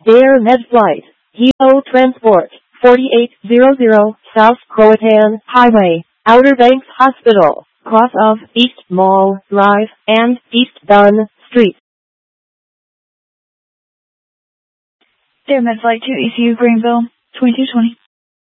Air Med Flight, Hilo Transport, 4800 South Croatan Highway, Outer Banks Hospital, cross of East Mall Drive and East Dunn Street. Air Med Flight to ECU Greenville, 2220.